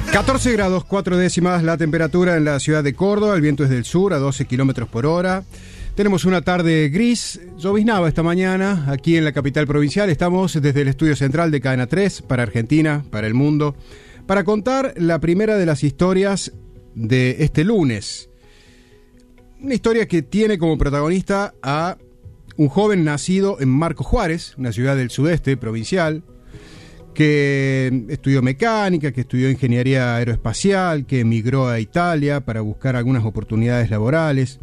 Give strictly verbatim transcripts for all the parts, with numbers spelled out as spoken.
catorce grados, cuatro décimas la temperatura en la ciudad de Córdoba, el viento es del sur a doce kilómetros por hora. Tenemos una tarde gris, lloviznaba esta mañana aquí en la capital provincial. Estamos desde el estudio central de Cadena tres para Argentina, para el mundo, para contar la primera de las historias de este lunes. Una historia que tiene como protagonista a un joven nacido en Marcos Juárez, una ciudad del sudeste provincial, que estudió mecánica, que estudió ingeniería aeroespacial, que emigró a Italia para buscar algunas oportunidades laborales,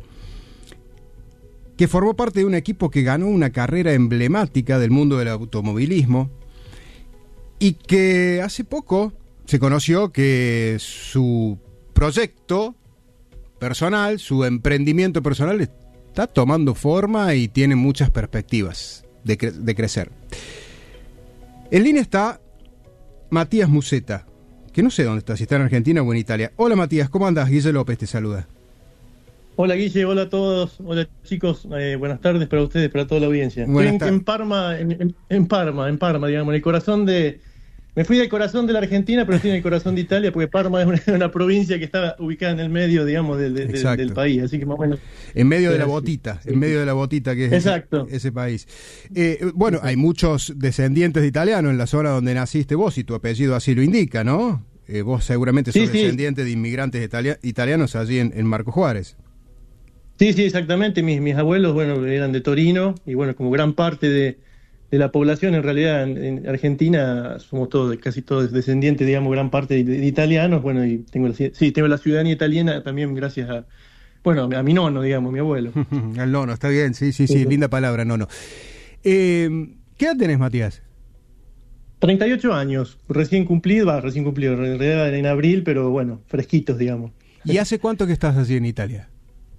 que formó parte de un equipo que ganó una carrera emblemática del mundo del automovilismo y que hace poco se conoció que su proyecto personal, su emprendimiento personal está tomando forma y tiene muchas perspectivas de, cre- de crecer. En línea está Matías Musetta, que no sé dónde está, si está en Argentina o en Italia. Hola Matías, ¿cómo andás? Guille López te saluda. Hola Guille, hola a todos, hola chicos, eh, buenas tardes para ustedes, para toda la audiencia. Estoy en, en Parma, en, en, en Parma, en Parma, digamos, en el corazón de... Me fui del corazón de la Argentina, pero estoy en el corazón de Italia, porque Parma es una, una provincia que está ubicada en el medio, digamos, del, del, del país, así que más o menos... En medio de la botita, en medio de la botita que es Exacto. ese, ese país. Eh, bueno, hay muchos descendientes de italianos en la zona donde naciste vos, y tu apellido así lo indica, ¿no? Eh, vos seguramente sos sí, sí. descendiente de inmigrantes italia- italianos allí en, en Marcos Juárez. Sí, sí, exactamente. Mis, mis abuelos, bueno, eran de Torino, y bueno, como gran parte de... de la población, en realidad en, en Argentina somos todos, casi todos descendientes, digamos, gran parte de, de italianos. Bueno, y tengo la, sí, tengo la ciudadanía italiana también gracias a, bueno, a mi nono, digamos, mi abuelo. Al nono, está bien, sí, sí, sí, sí, linda palabra, nono. Eh, ¿Qué edad tenés, Matías? treinta y ocho años, recién cumplido, va, recién cumplido, en realidad en abril, pero bueno, fresquitos, digamos. ¿Y hace cuánto que estás así en Italia?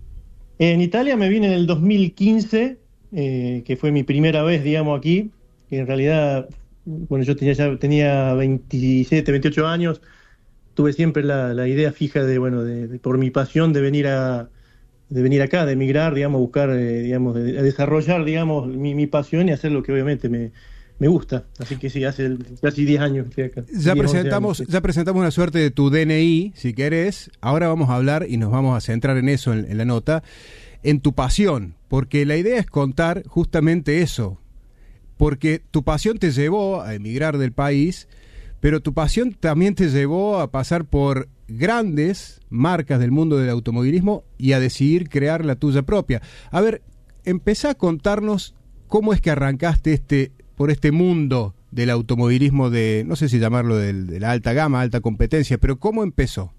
En Italia me vine en el dos mil quince, Eh, que fue mi primera vez, digamos, aquí, que en realidad, bueno, yo tenía ya tenía veintisiete, veintiocho años, tuve siempre la, la idea fija de, bueno, de, de, por mi pasión de venir a de venir acá, de emigrar, digamos, buscar, eh, digamos, de, de desarrollar, digamos, mi, mi pasión y hacer lo que obviamente me, me gusta. Así que sí, hace casi diez años que estoy acá. Ya diez, presentamos, años, sí. ya presentamos una suerte de tu D N I, si querés. Ahora vamos a hablar y nos vamos a centrar en eso, en, en la nota, en tu pasión, porque la idea es contar justamente eso, porque tu pasión te llevó a emigrar del país, pero tu pasión también te llevó a pasar por grandes marcas del mundo del automovilismo y a decidir crear la tuya propia. A ver, empezá a contarnos cómo es que arrancaste este por este mundo del automovilismo de, no sé si llamarlo de, de la alta gama, alta competencia, pero ¿cómo empezó?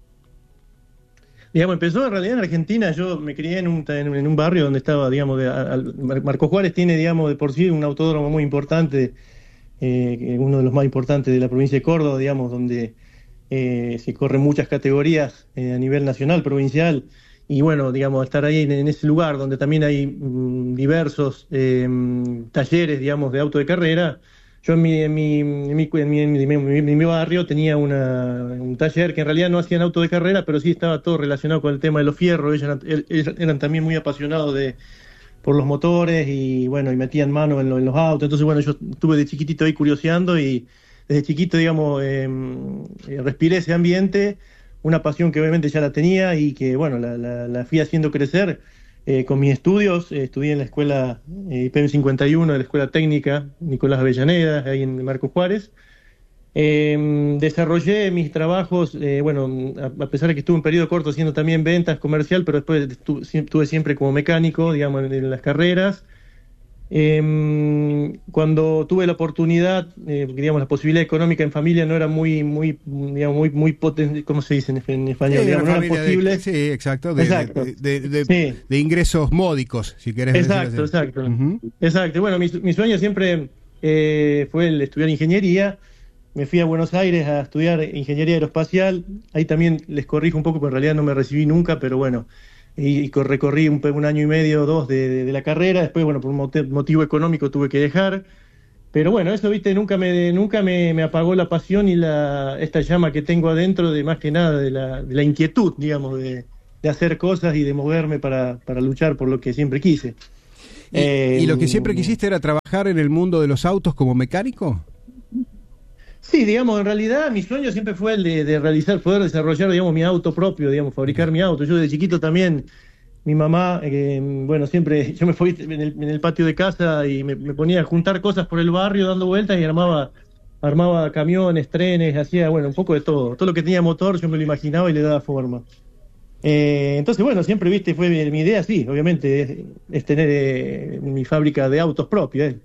Digamos, empezó en realidad en Argentina. Yo me crié en un, en, en un barrio donde estaba, digamos, de, al, Marcos Juárez tiene, digamos, de por sí un autódromo muy importante, eh, uno de los más importantes de la provincia de Córdoba, digamos, donde eh, se corren muchas categorías eh, a nivel nacional, provincial, y bueno, digamos, estar ahí en, en ese lugar donde también hay mm, diversos eh, talleres, digamos, de auto de carrera. Yo en mi, en mi, en mi, en mi, en mi, en mi, en mi barrio tenía una, un taller que en realidad no hacían auto de carrera, pero sí estaba todo relacionado con el tema de los fierros. Ellos eran, ellos eran también muy apasionados de, por los motores y bueno, y metían mano en, lo, en los autos. Entonces bueno, yo estuve de chiquitito ahí curioseando y desde chiquito, digamos, eh, respiré ese ambiente, una pasión que obviamente ya la tenía y que bueno, la, la, la fui haciendo crecer. Eh, con mis estudios, eh, estudié en la escuela eh, I P M cincuenta y uno de la Escuela Técnica Nicolás Avellaneda, ahí en Marcos Juárez. Eh, desarrollé mis trabajos, eh, bueno, a, a pesar de que estuve un periodo corto haciendo también ventas comercial, pero después estuve, estuve siempre como mecánico, digamos, en, en las carreras. Eh, cuando tuve la oportunidad, eh, digamos, la posibilidad económica en familia no era muy, muy, digamos, muy, muy potente, ¿cómo se dice en, en español? Sí, digamos, no era posible. De, sí, exacto, de, exacto. de, de, de, sí. de ingresos módicos, si querés exacto, decirlo así. Exacto, uh-huh. exacto. Bueno, mi, mi sueño siempre eh, fue el estudiar ingeniería. Me fui a Buenos Aires a estudiar ingeniería aeroespacial. Ahí también les corrijo un poco, porque en realidad no me recibí nunca, pero bueno, y, y recorrí un, un año y medio o dos de, de, de la carrera. Después, bueno, por un motivo económico tuve que dejar. Pero bueno, eso, viste, nunca me nunca me, me apagó la pasión y la esta llama que tengo adentro, de más que nada de la, de la inquietud, digamos, de, de hacer cosas y de moverme para, para luchar por lo que siempre quise. ¿Y, eh, ¿Y lo que siempre quisiste era trabajar en el mundo de los autos como mecánico? Sí, digamos, en realidad mi sueño siempre fue el de, de realizar, poder desarrollar, digamos, mi auto propio, digamos, fabricar mi auto. Yo de chiquito también, mi mamá, eh, bueno, siempre, yo me fui en el, en el patio de casa y me, me ponía a juntar cosas por el barrio dando vueltas y armaba, armaba camiones, trenes, hacía, bueno, un poco de todo. Todo lo que tenía motor yo me lo imaginaba y le daba forma. Eh, entonces, bueno, siempre, viste, fue mi, mi idea, sí, obviamente, es, es tener eh, mi fábrica de autos propia. Eh.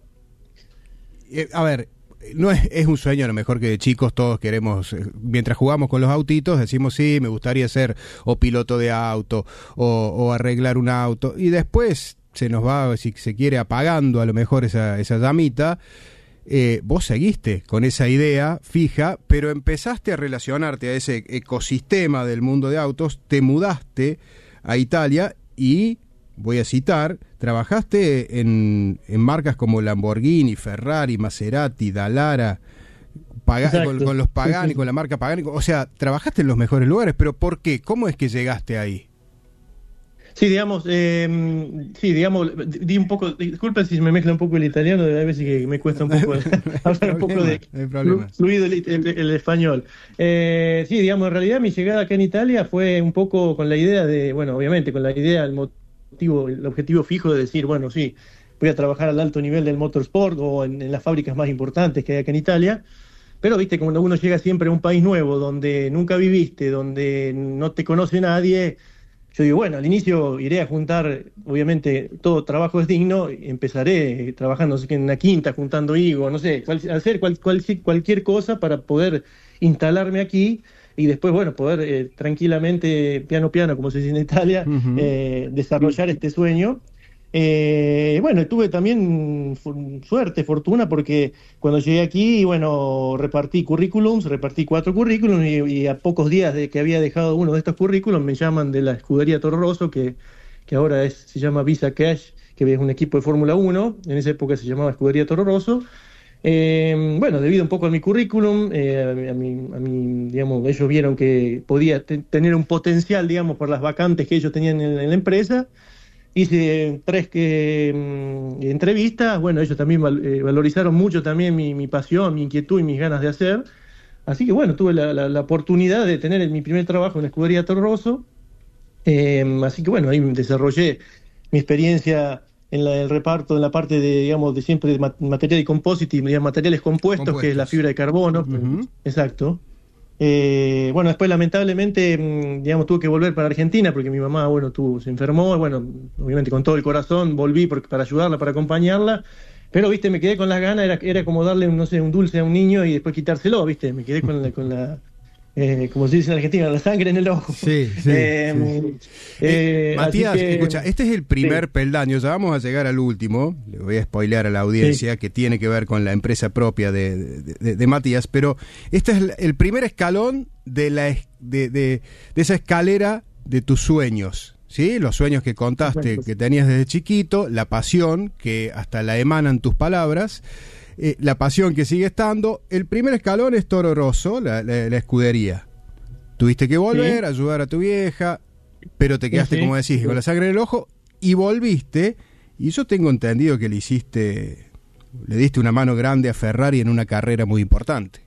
Eh, a ver, no es, es un sueño, a lo mejor que de chicos todos queremos, eh, mientras jugamos con los autitos, decimos sí, me gustaría ser o piloto de auto o, o arreglar un auto, y después se nos va, si se quiere, apagando a lo mejor esa, esa llamita. Eh, vos seguiste con esa idea fija, pero empezaste a relacionarte a ese ecosistema del mundo de autos, te mudaste a Italia y, voy a citar, trabajaste en, en marcas como Lamborghini, Ferrari, Maserati, Dallara, Paga, con, con los Pagani, sí, sí. con la marca Pagani, o sea, trabajaste en los mejores lugares, pero ¿por qué? ¿Cómo es que llegaste ahí? Sí, digamos, eh, sí, digamos, di un poco, disculpa si me mezcla un poco el italiano, a veces que me cuesta un poco hablar un poco de fluido el, el, el español. Eh, sí, digamos, en realidad mi llegada acá en Italia fue un poco con la idea de, bueno, obviamente con la idea, el motivo, el objetivo fijo de decir, bueno, sí, voy a trabajar al alto nivel del motorsport o en, en las fábricas más importantes que hay acá en Italia. Pero, viste, cuando uno llega siempre a un país nuevo, donde nunca viviste, donde no te conoce nadie, yo digo, bueno, al inicio iré a juntar, obviamente todo trabajo es digno, empezaré trabajando en una quinta, juntando higo, no sé, cual, hacer cual, cual, cualquier cosa para poder instalarme aquí y después, bueno, poder eh, tranquilamente, piano piano, como se dice en Italia, uh-huh. eh, desarrollar este sueño. Eh, bueno, tuve también suerte, fortuna, porque cuando llegué aquí, bueno, repartí currículums, repartí cuatro currículums y, y a pocos días de que había dejado uno de estos currículums me llaman de la escudería Toro Rosso, que, que ahora es, se llama Visa Cash, que es un equipo de Fórmula uno, en esa época se llamaba escudería Toro Rosso. Eh, bueno, debido un poco a mi currículum, eh, a, mi, a mi, digamos, ellos vieron que podía te, tener un potencial, digamos, por las vacantes que ellos tenían en, en la empresa. Hice tres que, mm, entrevistas, bueno, ellos también val, eh, valorizaron mucho también mi, mi pasión, mi inquietud y mis ganas de hacer. Así que bueno, tuve la, la, la oportunidad de tener mi primer trabajo en la escudería Toro Rosso. Eh, así que bueno, ahí desarrollé mi experiencia en la, el reparto, en la parte de, digamos, de siempre de material y composite, digamos, materiales compuestos, compuestos, que es la fibra de carbono. Uh-huh. Exacto. Eh, bueno, después lamentablemente, digamos, tuve que volver para Argentina porque mi mamá, bueno, tuvo, se enfermó, bueno, obviamente con todo el corazón volví por, para ayudarla, para acompañarla, pero, viste, me quedé con las ganas, era, era como darle, no sé, un dulce a un niño y después quitárselo, viste, me quedé con la, con la eh, como se dice en Argentina, la sangre en el ojo. Sí, sí. Eh, sí. Eh, eh, Matías, que, escucha, este es el primer sí. peldaño, ya vamos a llegar al último, le voy a spoilear a la audiencia, sí. que tiene que ver con la empresa propia de, de, de, de Matías, pero este es el primer escalón de, la, de, de, de esa escalera de tus sueños, ¿sí? Los sueños que contaste, que tenías desde chiquito, la pasión que hasta la emanan tus palabras, eh, la pasión que sigue estando. El primer escalón es Toro Rosso, la, la, la escudería. Tuviste que volver, sí. ayudar a tu vieja, pero te quedaste, sí, sí. como decís, con la sangre en el ojo y volviste. Y yo tengo entendido que le hiciste, le diste una mano grande a Ferrari en una carrera muy importante.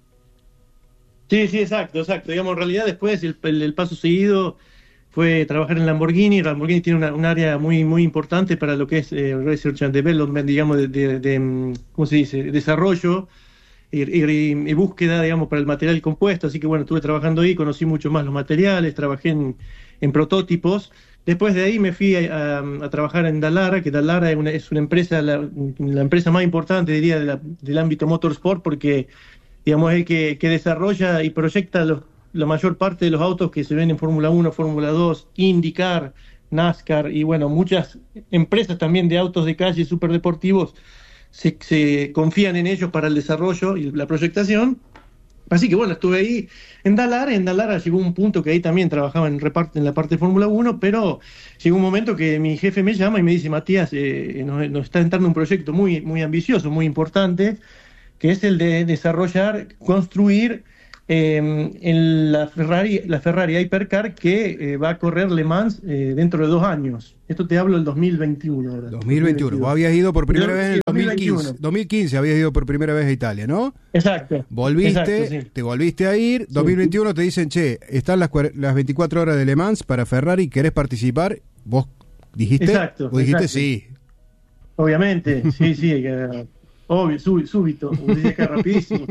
Sí, sí, exacto, exacto. Digamos, en realidad después el, el, el paso seguido fue trabajar en Lamborghini. Lamborghini tiene una, un área muy muy importante para lo que es eh, Research and Development, digamos, de, de, de ¿cómo se dice? Desarrollo y, y, y búsqueda, digamos, para el material compuesto. Así que bueno, estuve trabajando ahí, conocí mucho más los materiales, trabajé en, en prototipos. Después de ahí me fui a, a, a trabajar en Dallara, que Dallara es una, es una empresa, la, la empresa más importante, diría, de la, del ámbito motorsport, porque, digamos, es el que, que desarrolla y proyecta los la mayor parte de los autos que se ven en Fórmula uno, Fórmula dos, IndyCar, NASCAR y bueno, muchas empresas también de autos de calle superdeportivos se, se confían en ellos para el desarrollo y la proyectación. Así que bueno, estuve ahí en Dallara, en Dallara llegó un punto que ahí también trabajaba en, repart- en la parte de Fórmula uno, pero llegó un momento que mi jefe me llama y me dice, Matías, eh, nos, nos está entrando un proyecto muy, muy ambicioso, muy importante, que es el de desarrollar, construir eh, en la Ferrari, la Ferrari Hypercar que eh, va a correr Le Mans eh, dentro de dos años. Esto te hablo del dos mil veintiuno ahora. dos mil veintiuno. Vos habías ido por primera Yo- vez en sí, el dos mil veintiuno. dos mil quince. dos mil quince habías ido por primera vez a Italia, ¿no? Exacto. Volviste, Exacto, sí. te volviste a ir. dos mil veintiuno te dicen, che, están las, cuar- las veinticuatro horas de Le Mans para Ferrari, ¿querés participar? Vos dijiste, Exacto, vos dijiste exacto. sí. Obviamente, sí, sí, que, obvio, sú- súbito, como dice que rapidísimo.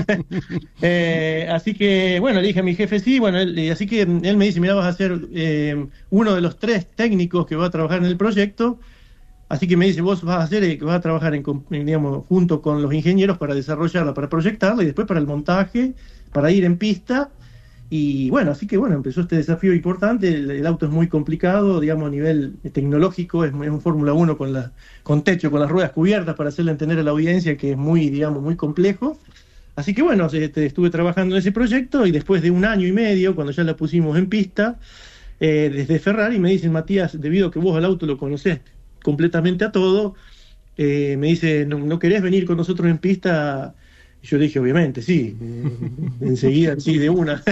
Eh, así que, bueno, le dije a mi jefe sí, bueno, él- eh, así que él me dice, mira, vas a ser eh, uno de los tres técnicos que va a trabajar en el proyecto, así que me dice, vos vas a hacer, eh, que vas a trabajar en, com- en, digamos, junto con los ingenieros para desarrollarla, para proyectarla y después para el montaje, para ir en pista. Y bueno, así que bueno, empezó este desafío importante. El, el auto es muy complicado, digamos, a nivel tecnológico, es, muy- es un Fórmula uno con la, con techo, con las ruedas cubiertas, para hacerle entender a la audiencia que es muy, digamos, muy complejo. Así que bueno, este, estuve trabajando en ese proyecto y después de un año y medio, cuando ya la pusimos en pista, eh, desde Ferrari me dicen, Matías, debido a que vos al auto lo conocés completamente a todo, eh, me dice, ¿no, no querés venir con nosotros en pista? Y yo le dije, obviamente, sí, eh, enseguida, sí, de una.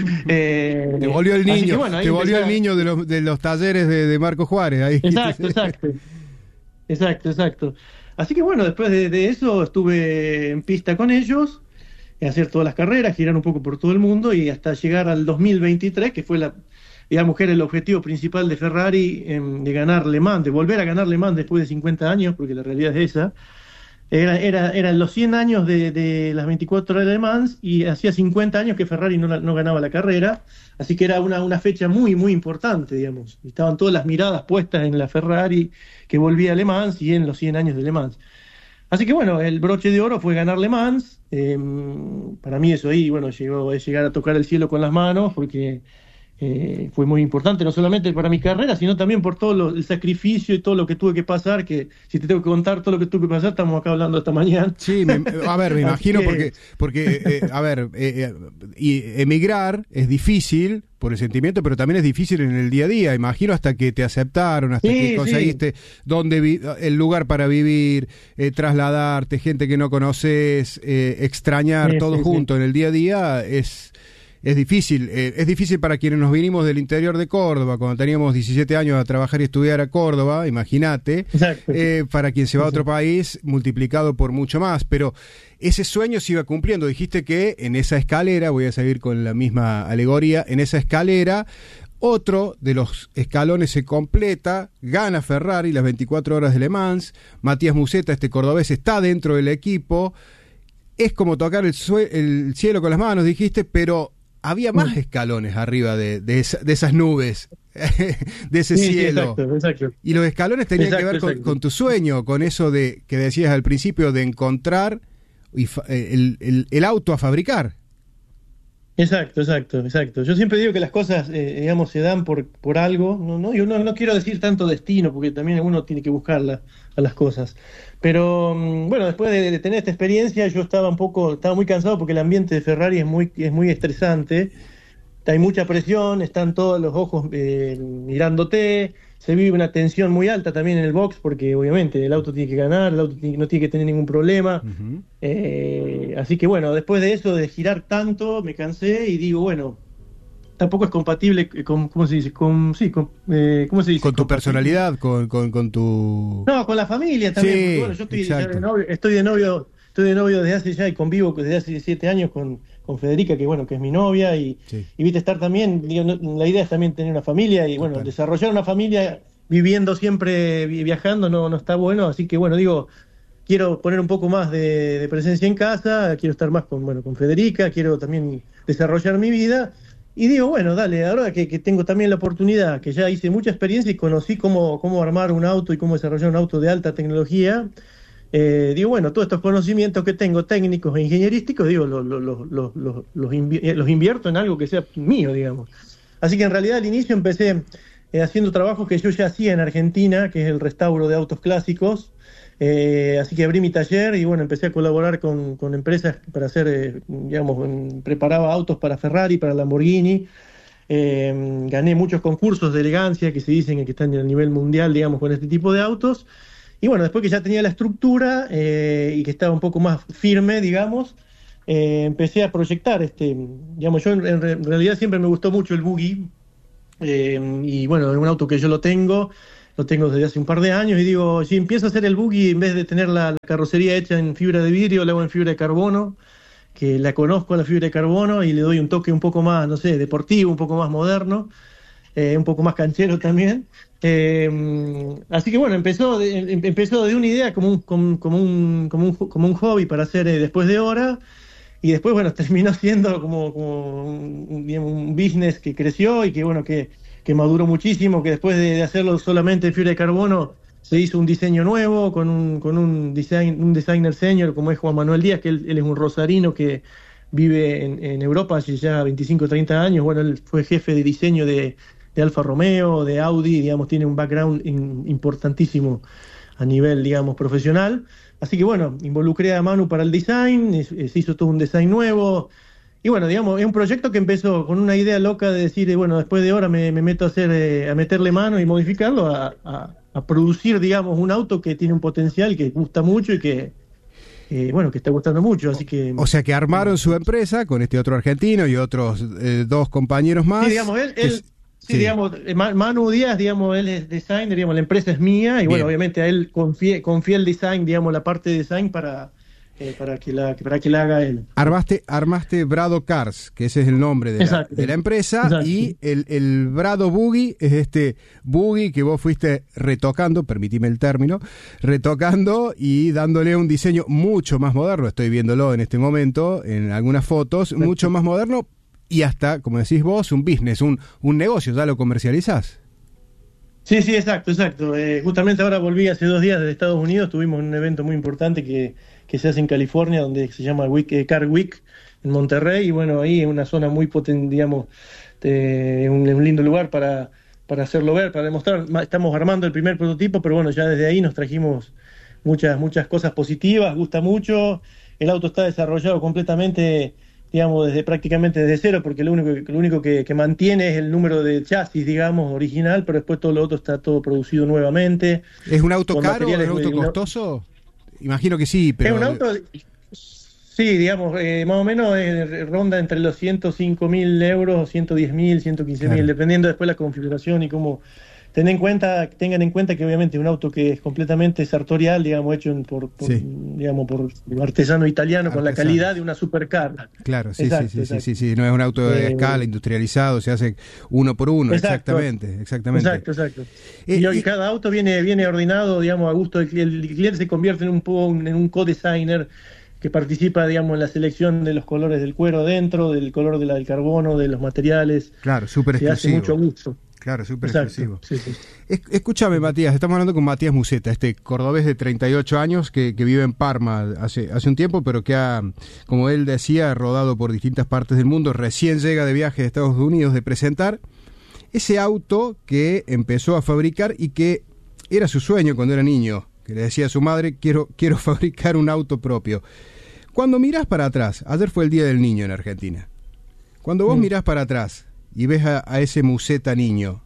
Eh, Te volvió el así que niño, bueno, ahí te volvió empecé el a- niño de los, de los talleres de, de Marco Juárez. Ahí. Exacto, exacto. Exacto, exacto. Así que bueno, después de, de eso estuve en pista con ellos, a hacer todas las carreras, girar un poco por todo el mundo y hasta llegar al dos mil veintitrés, que fue la, digamos que era el objetivo principal de Ferrari, em, de ganar Le Mans, de volver a ganar Le Mans después de cincuenta años, porque la realidad es esa. Era, era, eran los cien años de, de las veinticuatro horas de Le Mans y hacía cincuenta años que Ferrari no, la- no ganaba la carrera, así que era una, una fecha muy, muy importante, digamos. Y estaban todas las miradas puestas en la Ferrari que volvía a Le Mans y en los cien años de Le Mans. Así que bueno, el broche de oro fue ganar Le Mans. Eh, para mí eso ahí, bueno, llegó, es llegar a tocar el cielo con las manos, porque eh, fue muy importante, no solamente para mi carrera, sino también por todo lo- el sacrificio y todo lo que tuve que pasar, que si te tengo que contar todo lo que tuve que pasar, estamos acá hablando esta mañana. Sí, me- a ver, me Así imagino que- porque, porque eh, a ver, eh, eh, y emigrar es difícil por el sentimiento, pero también es difícil en el día a día. Imagino hasta que te aceptaron, hasta Sí, que sí. conseguiste dónde vi- el lugar para vivir, eh, trasladarte, gente que no conoces, eh, extrañar Sí, todo sí, junto en el día a día es es difícil. Eh, es difícil para quienes nos vinimos del interior de Córdoba, cuando teníamos diecisiete años a trabajar y estudiar a Córdoba, imagínate. Exacto. Eh, para quien se va a otro país, multiplicado por mucho más. Pero ese sueño se iba cumpliendo. Dijiste que en esa escalera, voy a seguir con la misma alegoría, en esa escalera, otro de los escalones se completa, gana Ferrari las veinticuatro horas de Le Mans, Matías Musetta, este cordobés, está dentro del equipo. Es como tocar el, sue- el cielo con las manos, dijiste, pero había más escalones arriba de, de, esa- de esas nubes, de ese Sí, sí, cielo. exacto, exacto. Y los escalones tenían Exacto, que ver con, exacto. con tu sueño, con eso de que decías al principio de encontrar y fa- eh, el, el- el auto a fabricar. Exacto, exacto, exacto. Yo siempre digo que las cosas, eh, digamos, se dan por, por algo. No, no, yo no, no quiero decir tanto destino, porque también uno tiene que buscarla a las cosas. Pero mm, bueno, después de, de tener esta experiencia, yo estaba un poco, estaba muy cansado porque el ambiente de Ferrari es muy, es muy estresante. Hay mucha presión, están todos los ojos eh, mirándote. Se vive una tensión muy alta también en el box, porque obviamente el auto tiene que ganar, el auto tiene- no tiene que tener ningún problema. Ujú. Eh, así que bueno, después de eso, de girar tanto, me cansé y digo, bueno, tampoco es compatible con, ¿cómo se dice? Con, sí, con, eh, ¿cómo se dice? Con tu Compatible. personalidad, con, con, con tu... No, con la familia también, Sí, porque bueno, yo estoy, ya exacto. de novio, estoy de novio, estoy de novio desde hace ya y convivo desde hace siete años con, con Federica, que bueno, que es mi novia, y, Sí. y viste estar también, digo, no- la idea es también tener una familia, y bueno, Total. desarrollar una familia viviendo siempre, vi- viajando, no, no está bueno, así que bueno, digo, quiero poner un poco más de, de presencia en casa, quiero estar más con, bueno, con Federica, quiero también desarrollar mi vida. Y digo, bueno, dale, ahora que, que tengo también la oportunidad, que ya hice mucha experiencia y conocí cómo, cómo armar un auto y cómo desarrollar un auto de alta tecnología, eh, digo, bueno, todos estos conocimientos que tengo técnicos e ingenierísticos, digo, los, los, los, los, los, los invi- eh, los invierto en algo que sea mío, digamos. Así que en realidad al inicio empecé eh, haciendo trabajos que yo ya hacía en Argentina, que es el restauro de autos clásicos. Eh, así que abrí mi taller y bueno, empecé a colaborar con, con empresas para hacer, eh, digamos, mm, preparaba autos para Ferrari, para Lamborghini. Eh, gané muchos concursos de elegancia que se dicen que están a nivel mundial, digamos, con este tipo de autos. Y bueno, después que ya tenía la estructura eh, y que estaba un poco más firme, digamos, eh, empecé a proyectar, este, digamos, yo en, en realidad siempre me gustó mucho el buggy, eh, y bueno, es un auto que yo lo tengo, lo tengo desde hace un par de años, y digo, si empiezo a hacer el buggy, en vez de tener la, la carrocería hecha en fibra de vidrio, la hago en fibra de carbono, que la conozco la fibra de carbono, y le doy un toque un poco más, no sé, deportivo, un poco más moderno, eh, un poco más canchero también. Eh, así que bueno, empezó de, empezó de una idea como un, como, como un, como un, como un hobby para hacer eh, después de hora, y después bueno, terminó siendo como, como un, digamos, un business que creció y que bueno, que, que maduró muchísimo, que después de, de hacerlo solamente en fibra de carbono, se hizo un diseño nuevo con un, con un, design, un designer senior como es Juan Manuel Díaz, que él, él es un rosarino que vive en, en Europa hace ya veinticinco o treinta años. Bueno, él fue jefe de diseño de de Alfa Romeo, de Audi, digamos, tiene un background in, importantísimo a nivel, digamos, profesional. Así que bueno, involucré a Manu para el design, es, se hizo todo un design nuevo. Y bueno, digamos, es un proyecto que empezó con una idea loca de decir, eh, bueno, después de hora me, me meto a hacer, eh, a meterle mano y modificarlo, a, a, a producir, digamos, un auto que tiene un potencial que gusta mucho y que, eh, bueno, que está gustando mucho, así que... O sea que armaron su empresa con este otro argentino y otros eh, dos compañeros más. Sí, digamos, él... él Sí, sí, digamos, Manu Díaz, digamos, él es designer, digamos, la empresa es mía, y bien, bueno, obviamente a él confía, confía el design, digamos, la parte de design para, eh, para, que, la, para que la haga él. Armaste, armaste Brado Cars, que ese es el nombre de, la, de la empresa, exacto, y el, el Brado Buggy es este buggy que vos fuiste retocando, permitime el término, retocando y dándole un diseño mucho más moderno, estoy viéndolo en este momento en algunas fotos, exacto, mucho más moderno, y hasta, como decís vos, un business, un, un negocio, ¿ya lo comercializás? Sí, sí, exacto, exacto. Eh, justamente ahora volví hace dos días de Estados Unidos, tuvimos un evento muy importante que, que se hace en California, donde se llama Week, eh, Car Week, en Monterrey, y bueno, ahí es una zona muy potente, digamos, eh, un, un lindo lugar para, para hacerlo ver, para demostrar. Estamos armando el primer prototipo, pero bueno, ya desde ahí nos trajimos muchas, muchas cosas positivas, gusta mucho, el auto está desarrollado completamente, digamos, desde prácticamente desde cero, porque lo único, que, lo único que, que mantiene es el número de chasis, digamos, original, pero después todo lo otro está todo producido nuevamente. ¿Es un auto caro? ¿Es un auto costoso? Imagino que sí, pero... Es un auto, sí, digamos, eh, más o menos eh, ronda entre los ciento cinco mil euros, ciento diez mil, ciento quince mil, claro, dependiendo después la configuración y cómo... Ten en cuenta, tengan en cuenta que obviamente un auto que es completamente sartorial, digamos, hecho por, por sí, digamos, por artesano italiano, artesano, con la calidad de una supercar. Claro, sí, exacto, sí, sí, sí, sí, no es un auto de eh, escala, industrializado, se hace uno por uno, exacto, exactamente, exactamente. Exacto, exacto. Eh, y, y cada auto viene, viene ordenado, digamos, a gusto del cliente. El cliente se convierte en un, en un co-designer que participa, digamos, en la selección de los colores del cuero dentro, del color de la, del carbono, de los materiales. Claro, súper exclusivo. Se hace mucho gusto. Claro, súper exclusivo. Sí, sí. Es, escúchame, Matías, estamos hablando con Matías Musetta, este cordobés de treinta y ocho años que, que vive en Parma hace, hace un tiempo, pero que ha, como él decía, rodado por distintas partes del mundo, recién llega de viaje de Estados Unidos de presentar ese auto que empezó a fabricar y que era su sueño cuando era niño, que le decía a su madre, quiero, quiero fabricar un auto propio. Cuando mirás para atrás, ayer fue el Día del Niño en Argentina, cuando vos mm. mirás para atrás y ves a, a ese Musetta niño,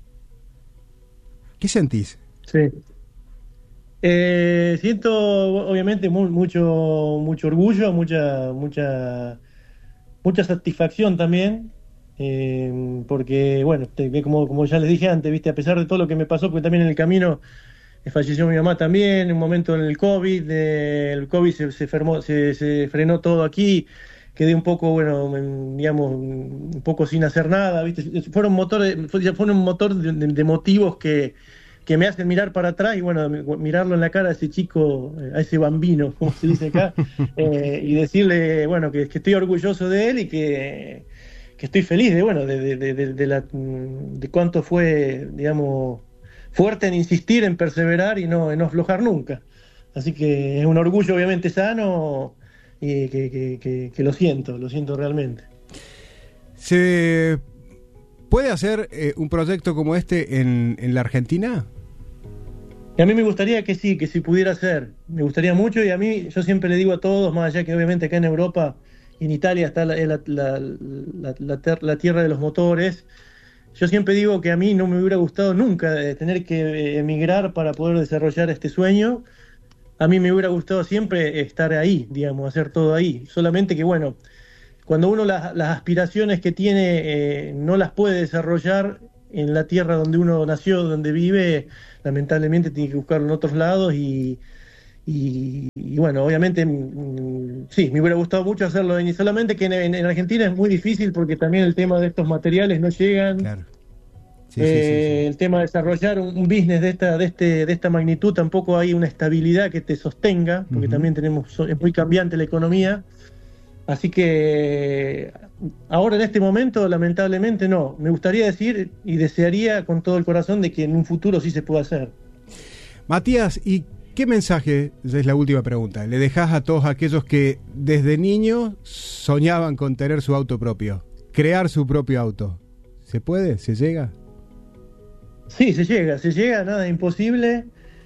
¿qué sentís? Sí. Eh, siento obviamente muy, mucho mucho orgullo, mucha mucha mucha satisfacción también, eh, porque bueno, te, como, como ya les dije antes, viste, a pesar de todo lo que me pasó, porque también en el camino falleció mi mamá también, en un momento en el COVID, eh, el COVID se, se, fermó, se, se frenó todo aquí, quedé un poco, bueno, digamos, un poco sin hacer nada, ¿viste? Fueron motores, fueron un motor de, de, de motivos que, que me hacen mirar para atrás y, bueno, mirarlo en la cara a ese chico, a ese bambino, como se dice acá, eh, y decirle, bueno, que, que estoy orgulloso de él y que, que estoy feliz de, bueno, de, de, de, de, la, de cuánto fue, digamos, fuerte en insistir, en perseverar y no, en no aflojar nunca. Así que es un orgullo, obviamente, sano, y que, que, que, que lo siento, lo siento realmente. ¿Se puede hacer eh, un proyecto como este en, en la Argentina? Y a mí me gustaría que sí, que sí pudiera ser. Me gustaría mucho, y a mí, yo siempre le digo a todos, más allá que obviamente acá en Europa y en Italia está la, la, la, la, la, ter, la tierra de los motores, yo siempre digo que a mí no me hubiera gustado nunca tener que emigrar para poder desarrollar este sueño. a mí me hubiera gustado siempre estar ahí, digamos, hacer todo ahí. Solamente que, bueno, cuando uno las, las aspiraciones que tiene eh, no las puede desarrollar en la tierra donde uno nació, donde vive, lamentablemente tiene que buscarlo en otros lados y, y, y bueno, obviamente mm, sí, me hubiera gustado mucho hacerlo en, solamente que en, en, en Argentina es muy difícil porque también el tema de estos materiales no llegan. Claro. Sí, eh, sí, sí, sí. El tema de desarrollar un, un business de esta, de este, de esta magnitud, tampoco hay una estabilidad que te sostenga, porque uh-huh. también tenemos, es muy cambiante la economía. Así que ahora en este momento, lamentablemente no. Me gustaría decir y desearía con todo el corazón de que en un futuro sí se pueda hacer. Matías, ¿y qué mensaje, es la última pregunta, le dejás a todos aquellos que desde niños soñaban con tener su auto propio, crear su propio auto? ¿Se puede? ¿Se llega? Sí, se llega, se llega, nada imposible.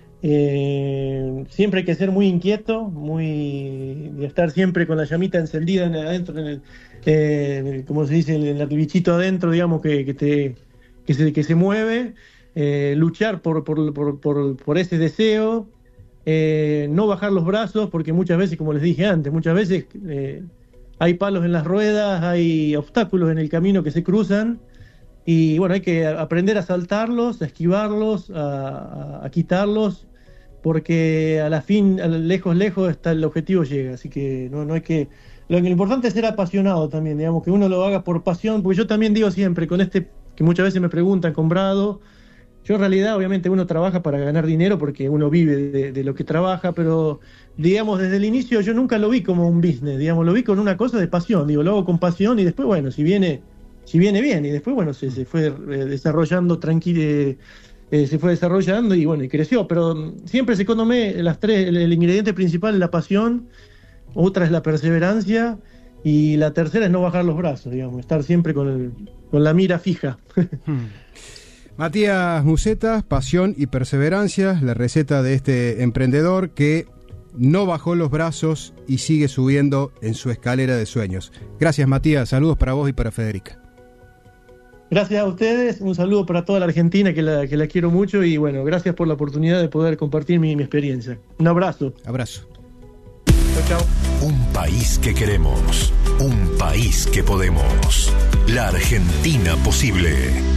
Eh, siempre hay que ser muy inquieto, muy y estar siempre con la llamita encendida en, adentro, en el, eh, como se dice, en el bichito adentro, digamos, que, que, te, que, se, que se mueve, eh, luchar por, por, por, por, por ese deseo, eh, no bajar los brazos, porque muchas veces, como les dije antes, muchas veces eh, hay palos en las ruedas, hay obstáculos en el camino que se cruzan. Y bueno, hay que aprender a saltarlos, a esquivarlos, a, a, a quitarlos, porque a la fin, a lejos, lejos, hasta el objetivo llega. Así que no, no hay que... Lo, lo importante es ser apasionado también, digamos, que uno lo haga por pasión, porque yo también digo siempre, con este, que muchas veces me preguntan, comprado, yo en realidad, obviamente, uno trabaja para ganar dinero, porque uno vive de, de lo que trabaja, pero, digamos, desde el inicio yo nunca lo vi como un business, digamos, lo vi con una cosa de pasión, digo, lo hago con pasión y después, bueno, si viene... si viene bien, y después, bueno, se, se fue eh, desarrollando tranquilo, eh, se fue desarrollando y bueno, y creció, pero siempre se conomé las tres, el, el ingrediente principal es la pasión, otra es la perseverancia, y la tercera es no bajar los brazos, digamos, estar siempre con, el, con la mira fija. hmm. Matías Musseta, pasión y perseverancia, la receta de este emprendedor que no bajó los brazos y sigue subiendo en su escalera de sueños. Gracias, Matías, saludos para vos y para Federica. Gracias a ustedes, un saludo para toda la Argentina que la, que la quiero mucho y bueno, gracias por la oportunidad de poder compartir mi, mi experiencia. Un abrazo. Abrazo. Chao, chao. Un país que queremos, un país que podemos. La Argentina posible.